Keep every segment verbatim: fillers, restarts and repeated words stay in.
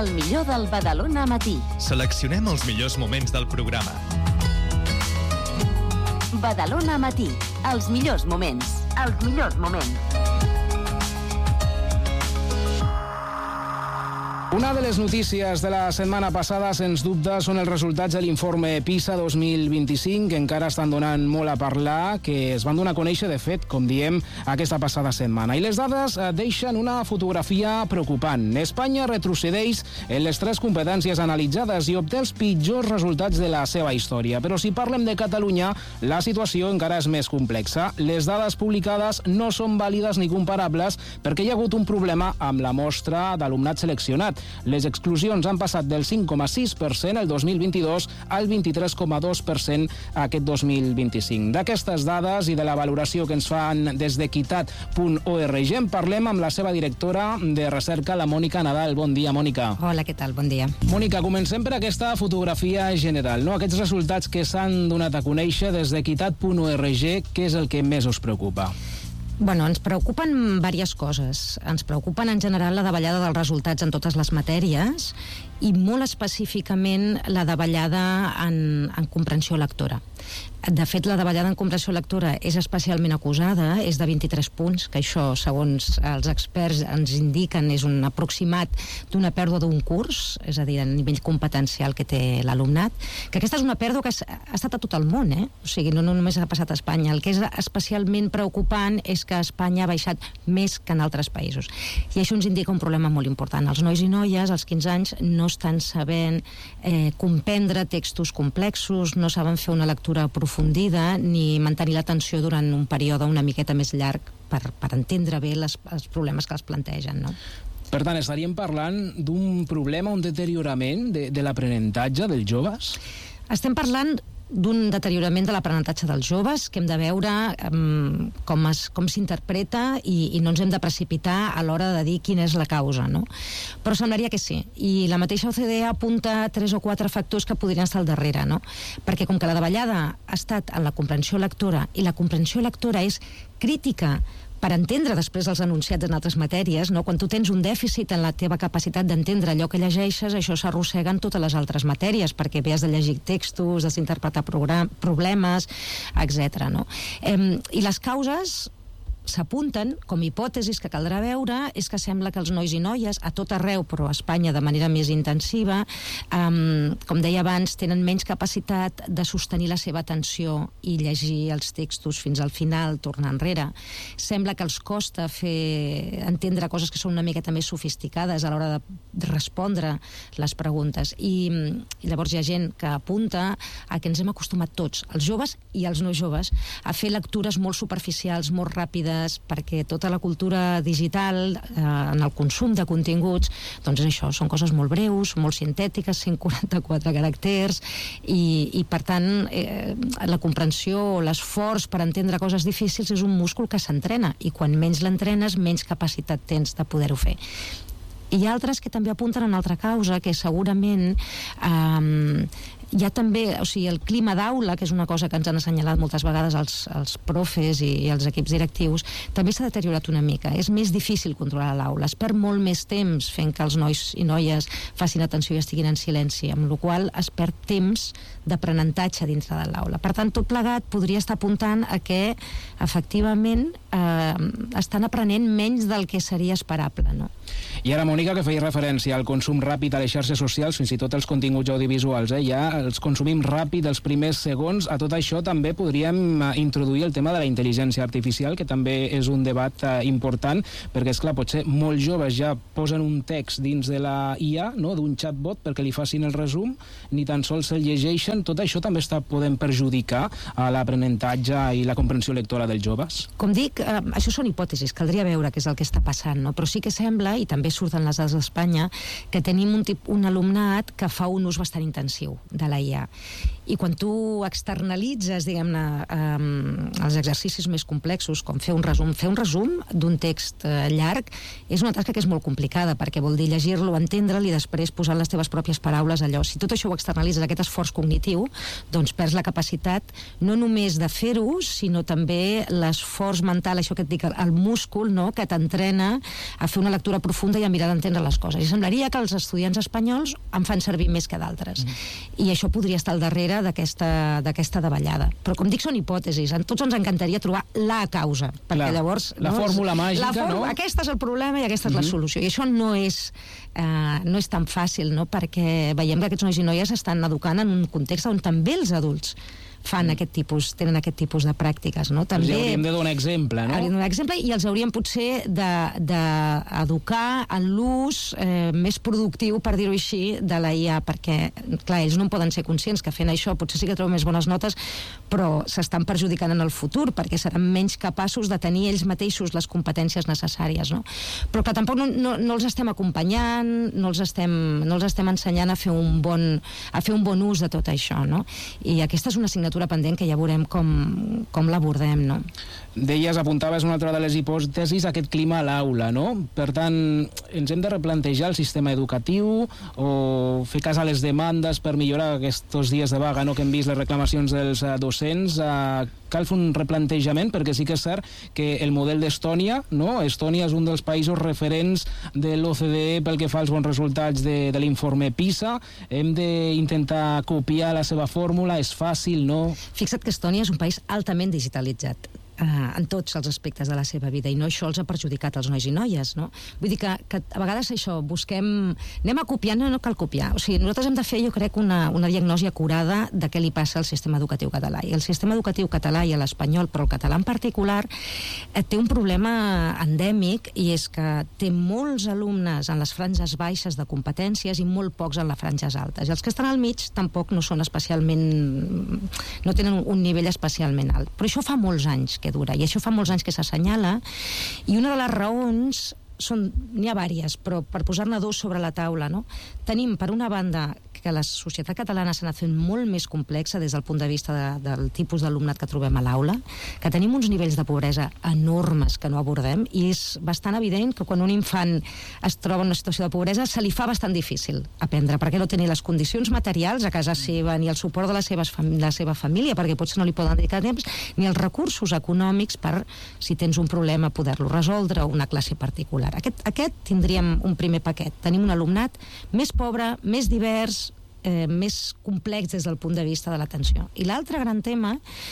El millor del Badalona Matí. Seleccionem els millors moments del programa. Badalona Matí. Els millors moments. Els millors moments. Una de les notícies de la setmana passada, sens dubte, són els resultats de l'informe PISA dos mil vint-i-cinc, que encara estan donant molt a parlar, que es van donar a conèixer, de fet, com diem, aquesta passada setmana. I les dades deixen una fotografia preocupant. Espanya retrocedeix en les tres competències analitzades i obté els pitjors resultats de la seva història. Però si parlem de Catalunya, la situació encara és més complexa. Les dades publicades no són vàlides ni comparables perquè hi ha hagut un problema amb la mostra d'alumnat seleccionat. Les exclusions han passat del cinc coma sis per cent el dos mil vint-i-dos al vint-i-tres coma dos per cent aquest dos mil vint-i-cinc. D'aquestes dades i de la valoració que ens fan des d'equitat punt org en parlem amb la seva directora de recerca, la Mònica Nadal. Bon dia, Mònica. Hola, què tal? Bon dia. Mònica, comencem per aquesta fotografia general, no? Aquests resultats que s'han donat a conèixer des d'equitat punt org, què és el que més us preocupa? Bueno, ens preocupen diverses coses. Ens preocupen en general la davallada dels resultats en totes les matèries i molt específicament la davallada en, en comprensió lectora. De fet, la davallada en comprensió lectora és especialment acusada, és de vint-i-tres punts, que això, segons els experts ens indiquen, és un aproximat d'una pèrdua d'un curs, és a dir, a nivell competencial que té l'alumnat, que aquesta és una pèrdua que ha estat a tot el món, eh? O sigui, no, no només ha passat a Espanya. El que és especialment preocupant és que Espanya ha baixat més que en altres països. I això ens indica un problema molt important. Els nois i noies, als quinze anys, no estan sabent eh, comprendre textos complexos, no saben fer una lectura aprofundida ni mantenir l'atenció durant un període una miqueta més llarg per, per entendre bé les, els problemes que els plantegen, no? Per tant, estaríem parlant d'un problema, un deteriorament de, de l'aprenentatge dels joves? Estem parlant d'un deteriorament de l'aprenentatge dels joves que hem de veure um, com, es, com s'interpreta i, i no ens hem de precipitar a l'hora de dir quina és la causa, no? Però semblaria que sí, i la mateixa O C D E apunta tres o quatre factors que podrien estar al darrere, no? Perquè com que la davallada ha estat en la comprensió lectora i la comprensió lectora és crítica per entendre després els enunciats en altres matèries, no? Quan tu tens un dèficit en la teva capacitat d'entendre allò que llegeixes, això s'arrossega en totes les altres matèries, perquè bé has de llegir textos, has d'interpretar problemes, etcètera, no? Eh, I les causes s'apunten com hipòtesis que caldrà veure és que sembla que els nois i noies a tot arreu, però a Espanya de manera més intensiva, um, com deia abans, tenen menys capacitat de sostenir la seva atenció i llegir els textos fins al final, tornar enrere. Sembla que els costa fer entendre coses que són una miqueta més sofisticades a l'hora de respondre les preguntes. I, i llavors hi ha gent que apunta a que ens hem acostumat tots, els joves i els no joves, a fer lectures molt superficials, molt ràpides, perquè tota la cultura digital eh, en el consum de continguts, doncs és això, són coses molt breus, molt sintètiques, cent quaranta-quatre caràcters i, i per tant eh, la comprensió o l'esforç per entendre coses difícils és un múscul que s'entrena i quan menys l'entrenes menys capacitat tens de poder-ho fer. Hi ha altres que també apunten a una altra causa que segurament eh, hi ha també, o sigui, el clima d'aula, que és una cosa que ens han assenyalat moltes vegades els, els profes i, i els equips directius, també s'ha deteriorat una mica. És més difícil controlar l'aula. Es perd molt més temps fent que els nois i noies facin atenció i estiguin en silenci, amb la qual cosa es perd temps d'aprenentatge dintre de l'aula. Per tant, tot plegat podria estar apuntant a que, efectivament, eh, estan aprenent menys del que seria esperable, no? I ara, Mònica, que feia referència al consum ràpid a les xarxes socials, fins i tot els continguts audiovisuals, eh? Ja els consumim ràpid els primers segons. A tot això també podríem introduir el tema de la intel·ligència artificial, que també és un debat eh, important, perquè, esclar, potser molts joves ja posen un text dins de la I A, no?, d'un chatbot perquè li facin el resum, ni tan sols el llegeixen. Tot això també està podent perjudicar a l'aprenentatge i la comprensió lectora dels joves? Com dic, eh, això són hipòtesis, caldria veure què és el que està passant, no? Però sí que sembla, i també surten les dades d'Espanya, que tenim un, tip, un alumnat que fa un ús bastant intensiu de la I A. I quan tu externalitzes, diguem-ne, eh, els exercicis més complexos, com fer un resum, fer un resum d'un text eh, llarg, és una tasca que és molt complicada, perquè vol dir llegir-lo, entendre'l i després posar les teves pròpies paraules allò. Si tot això ho externalitzes, aquest esforç cognitiu, doncs perds la capacitat no només de fer-ho, sinó també l'esforç mental, això que et dic, el múscul, no?, que t'entrena a fer una lectura profunda i a mirar d'entendre les coses. I semblaria que els estudiants espanyols en fan servir més que d'altres. Mm. I això podria estar al darrere d'aquesta d'aquesta davallada. Però, com dic, són hipòtesis. A tots ens encantaria trobar la causa, perquè la, llavors... La no, fórmula màgica, la fórmula, no? Aquest és el problema i aquesta és mm-hmm. la solució. I això no és, eh, no és tan fàcil, no?, perquè veiem que aquests nois i noies s'estan educant en un context on també els adults fan aquest tipus, tenen aquest tipus de pràctiques, no? També els hauríem de donar exemple, no? Hauríem de donar exemple i els hauríem potser d'educar de, de en l'ús eh, més productiu, per dir-ho així, de la I A, perquè, clar, ells no en poden ser conscients que fent això potser sí que troben més bones notes, però s'estan perjudicant en el futur, perquè seran menys capaços de tenir ells mateixos les competències necessàries, no? Però que tampoc no, no, no els estem acompanyant, no els estem, no els estem ensenyant a fer un bon, a fer un bon ús de tot això, no? I aquesta és una assignatura pendent que ja veurem com, com l'abordem, no? Deies, apuntaves una altra de les hipòtesis, aquest clima a l'aula, no? Per tant, ens hem de replantejar el sistema educatiu o fer cas a les demandes per millorar aquests dies de vaga, no?, que hem vist les reclamacions dels uh, docents. Uh, cal fer un replantejament, perquè sí que és cert que el model d'Estònia, no? Estònia és un dels països referents de l'O C D E pel que fa als bons resultats de, de l'informe PISA. Hem d'intentar copiar la seva fórmula, és fàcil, no? Fixa't que Estònia és un país altament digitalitzat. Uh, en tots els aspectes de la seva vida, i no això els ha perjudicat als nois i noies, no? Vull dir que, que a vegades això, busquem... Anem a copiar, no, no cal copiar. O sigui, nosaltres hem de fer, jo crec, una, una diagnosi acurada de què li passa al sistema educatiu català. I el sistema educatiu català i l'espanyol, però el català en particular, eh, té un problema endèmic, i és que té molts alumnes en les franges baixes de competències i molt pocs en les franges altes. I els que estan al mig tampoc no són especialment... no tenen un nivell especialment alt. Però això fa molts anys que dura, i això fa molts anys que s'assenyala, i una de les raons són, n'hi ha vàries, però per posar-ne dos sobre la taula, no? Tenim, per una banda, que la societat catalana s'ha anat fent molt més complexa des del punt de vista de, del tipus d'alumnat que trobem a l'aula, que tenim uns nivells de pobresa enormes que no abordem, i és bastant evident que quan un infant es troba en una situació de pobresa se li fa bastant difícil aprendre, perquè no té ni les condicions materials a casa seva, ni el suport de la seva, la seva família, perquè potser no li poden dedicar temps, ni els recursos econòmics per, si tens un problema, poder-lo resoldre, o una classe particular. Aquest, aquest tindríem un primer paquet. Tenim un alumnat més pobre, més divers, Eh, més complex des del punt de vista de l'atenció. I l'altre gran tema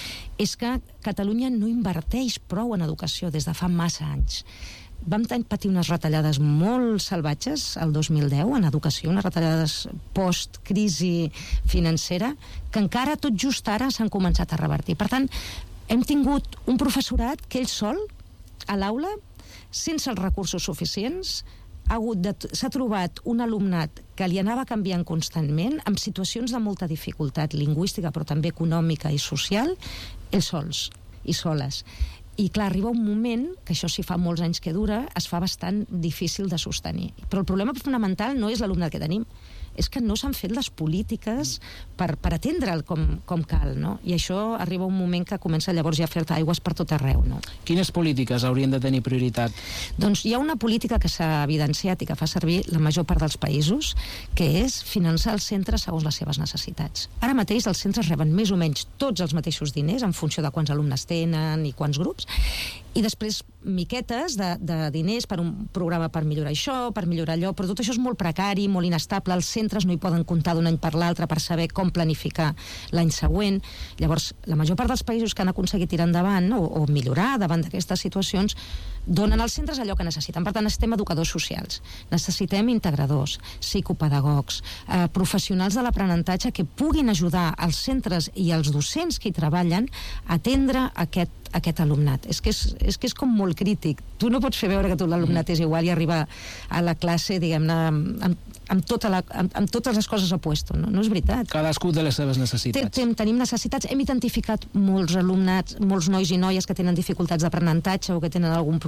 és que Catalunya no inverteix prou en educació des de fa massa anys. Vam patir unes retallades molt salvatges el dos mil deu en educació, unes retallades post-crisi financera, que encara tot just ara s'han començat a revertir. Per tant, hem tingut un professorat que ell sol, a l'aula, sense els recursos suficients, ha hagut de, s'ha trobat un alumnat que li anava canviant constantment, amb situacions de molta dificultat lingüística, però també econòmica i social, ells sols i soles. I clar, arriba un moment, que això sí fa molts anys que dura, es fa bastant difícil de sostenir. Però el problema fonamental no és l'alumnat que tenim, és que no s'han fet les polítiques per, per atendre'l com, com cal, no? I això arriba un moment que comença llavors ja a fer aigües per tot arreu, no? Quines polítiques haurien de tenir prioritat? Doncs hi ha una política que s'ha evidenciat i que fa servir la major part dels països, que és finançar els centres segons les seves necessitats. Ara mateix els centres reben més o menys tots els mateixos diners en funció de quants alumnes tenen i quants grups, i després miquetes de, de diners per un programa per millorar això, per millorar allò, però tot això és molt precari, molt inestable, els centres no hi poden comptar d'un any per l'altre per saber com planificar l'any següent. Llavors, la major part dels països que han aconseguit tirar endavant, no, o, o millorar davant d'aquestes situacions, donen als centres allò que necessiten. Per tant, necessitem educadors socials, necessitem integradors, psicopedagogs, eh, professionals de l'aprenentatge que puguin ajudar als centres i als docents que hi treballen a atendre aquest aquest alumnat. És que és, és que és com molt crític. Tu no pots fer veure que tot l'alumnat és igual i arribar a la classe, diguem-ne, amb, amb, tota la, amb, amb totes les coses a puesto. No, no és veritat. Cadascú té les seves necessitats. Ten, tenim necessitats. Hem identificat molts alumnats, molts nois i noies que tenen dificultats d'aprenentatge o que tenen algun problema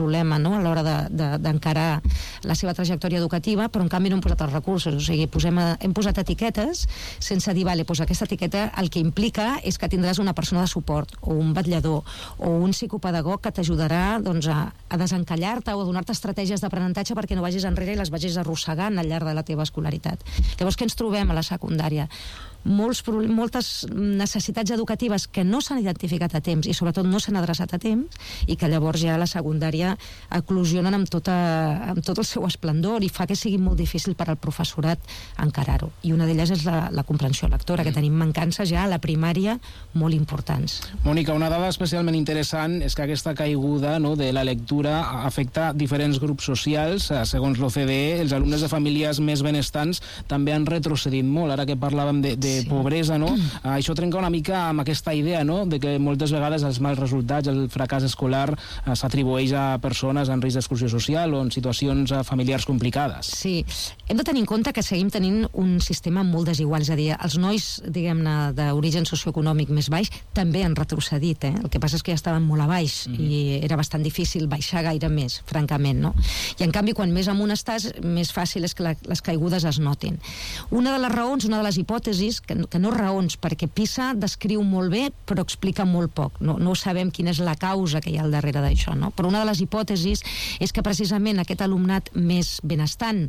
problema, no?, a l'hora de, de, d'encarar la seva trajectòria educativa, però en canvi no hem posat els recursos. O sigui, posem, hem posat etiquetes sense dir, vale, doncs aquesta etiqueta el que implica és que tindràs una persona de suport o un vetllador o un psicopedagog que t'ajudarà, doncs, a, a desencallar-te o a donar-te estratègies d'aprenentatge perquè no vagis enrere i les vagis arrossegant al llarg de la teva escolaritat. Llavors, què ens trobem a la secundària? Molts, moltes necessitats educatives que no s'han identificat a temps i sobretot no s'han adreçat a temps i que llavors ja a la secundària eclosionen amb, tota, amb tot el seu esplendor i fa que sigui molt difícil per al professorat encarar-ho. I una d'elles és la, la comprensió lectora, que tenim mancances ja a la primària molt importants. Mònica, una dada especialment interessant és que aquesta caiguda, no, de la lectura afecta diferents grups socials. Segons l'O C D E, els alumnes de famílies més benestants també han retrocedit molt. Ara que parlàvem de, de sí. pobresa, no? Mm. Això trenca una mica amb aquesta idea, no?, de que moltes vegades els mals resultats, el fracàs escolar eh, s'atribueix a persones en risc d'exclusió social o en situacions eh, familiars complicades. Sí, hem de tenir en compte que seguim tenint un sistema molt desigual, és a dir, els nois, diguem-ne, d'origen socioeconòmic més baix també han retrocedit, eh? El que passa és que ja estaven molt a baix mm. i era bastant difícil baixar gaire més, francament, no? I en canvi, quan més amunt estàs, més fàcil és que la, les caigudes es notin. Una de les raons, una de les hipòtesis, que, que no raons, perquè PISA descriu molt bé però explica molt poc, no, no sabem quina és la causa que hi ha al darrere d'això, no? Però una de les hipòtesis és que precisament aquest alumnat més benestant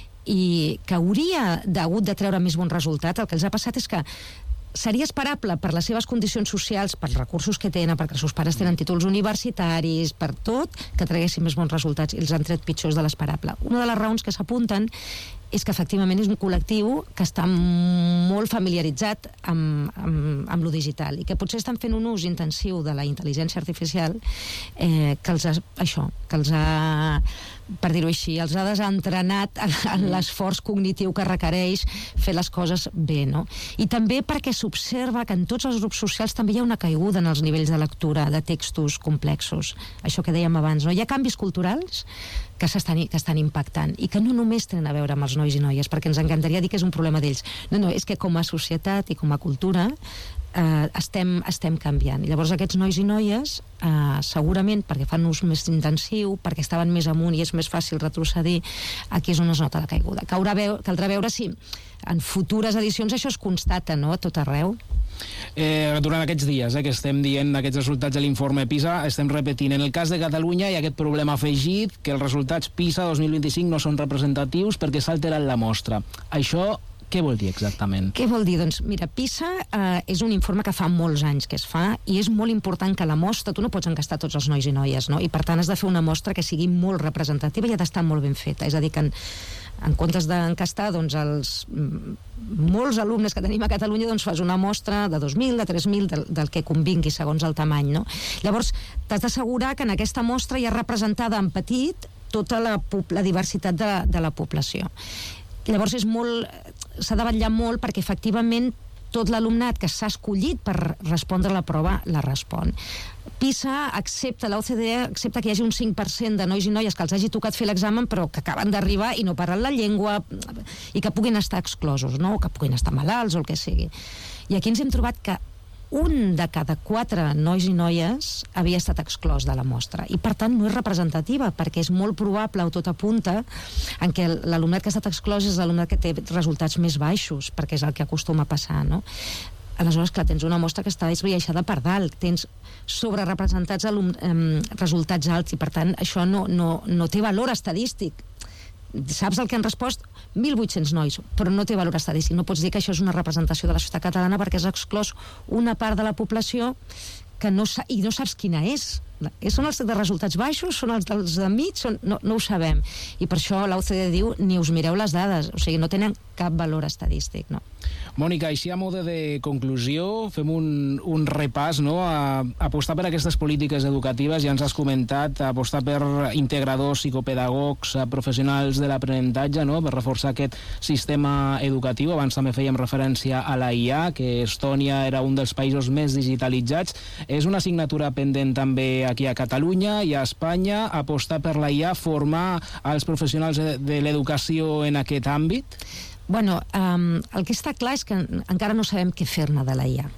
i que hauria hagut de treure més bons resultats, el que els ha passat és que seria esperable per les seves condicions socials, pels recursos que tenen, perquè els seus pares tenen títols universitaris, per tot, que traguessin més bons resultats i els han tret pitjors de l'esperable. Una de les raons que s'apunten és que efectivament és un col·lectiu que està molt familiaritzat amb, amb, amb lo digital i que potser estan fent un ús intensiu de la intel·ligència artificial eh, que els ha, això, que els ha, per dir-ho així, els ha desentrenat en, en l'esforç cognitiu que requereix fer les coses bé, no? I també perquè s'observa que en tots els grups socials també hi ha una caiguda en els nivells de lectura de textos complexos. Això que dèiem abans, no? Hi ha canvis culturals que s'estan que estan impactant i que no només tenen a veure amb els nois i noies, perquè ens encantaria dir que és un problema d'ells. No, no, és que com a societat i com a cultura eh, estem, estem canviant. I llavors aquests nois i noies, eh, segurament perquè fan ús més intensiu, perquè estaven més amunt i és més fàcil retrocedir, aquí és on es nota la caiguda. Caurà veu, caldrà veure si en futures edicions això es constata, no?, a tot arreu. Eh, durant aquests dies eh, que estem dient aquests resultats de l'informe PISA, estem repetint. En el cas de Catalunya hi ha aquest problema afegit, que els resultats PISA dos mil vint-i-cinc no són representatius perquè s'ha alterat la mostra. Això què vol dir exactament? Què vol dir? Doncs mira, PISA eh, és un informe que fa molts anys que es fa i és molt important que la mostra, tu no pots encastar tots els nois i noies, no? I per tant has de fer una mostra que sigui molt representativa i ha d'estar molt ben feta. És a dir, que en, en comptes d'encastar doncs, els molts alumnes que tenim a Catalunya, doncs fas una mostra de dos mil, de tres mil, del, del que convingui segons el tamany, no? Llavors, t'has d'assegurar que en aquesta mostra hi ha representada en petit tota la, la diversitat de, de la població. Llavors és molt, s'ha de vetllar molt perquè efectivament tot l'alumnat que s'ha escollit per respondre a la prova la respon. PISA accepta, la O C D E accepta que hi hagi un cinc per cent de nois i noies que els hagi tocat fer l'examen però que acaben d'arribar i no parlen la llengua i que puguin estar exclosos, no? O que puguin estar malalts o el que sigui. I aquí ens hem trobat que un de cada quatre nois i noies havia estat exclòs de la mostra i per tant no és representativa perquè és molt probable o tot apunta en què l'alumnat que ha estat exclòs és l'alumnat que té resultats més baixos perquè és el que acostuma a passar, no? Aleshores, clar, tens una mostra que està esbiaixada per dalt, tens sobrerepresentats alum, eh, resultats alts i per tant això no, no, no té valor estadístic. Saps el que han respost? mil vuit-cents nois, però no té valor estadístic. No pots dir que això és una representació de la societat catalana perquè has exclòs una part de la població que no sa- i no saps quina és. Són els de resultats baixos? Són els dels de mig? Són... No, no ho sabem. I per això l'O C D E diu ni us mireu les dades. O sigui, no tenen cap valor estadístic, no? Mònica, així a mode de conclusió, fem un, un repàs, no? A, apostar per aquestes polítiques educatives, ja ens has comentat, apostar per integradors, psicopedagogs, professionals de l'aprenentatge, no? Per reforçar aquest sistema educatiu. Abans també fèiem referència a la I A, que Estònia era un dels països més digitalitzats. És una assignatura pendent també aquí a Catalunya i a Espanya, apostar per la I A, formar els professionals de, de l'educació en aquest àmbit? Bueno, um, el que està clar és que encara no sabem què fer-ne de la I A.